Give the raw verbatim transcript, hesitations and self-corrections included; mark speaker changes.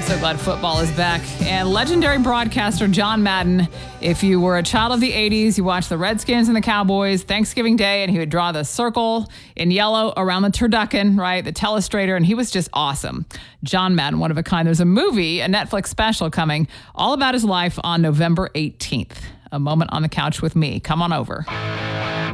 Speaker 1: So glad football is back. And legendary broadcaster John Madden. If you were a child of the eighties, you watched the Redskins and the Cowboys Thanksgiving Day, and he would draw the circle in yellow around the turducken, right? The telestrator, and he was just awesome. John Madden, one of a kind. There's a movie, a Netflix special coming all about his life on November eighteenth. A moment on the couch with me. Come on over.